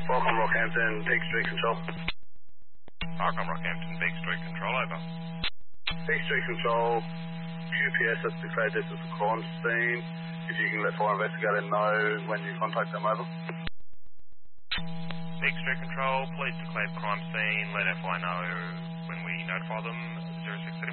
Welcome Rockhampton, Peak Street Control. Welcome Rockhampton, Peak Street Control, over. Peak Street Control, QPS has declared this as a crime scene. If you can let fire investigator know when you contact them, over. Peak Street Control, police declared crime scene. Let FI know when we notify them. 0631.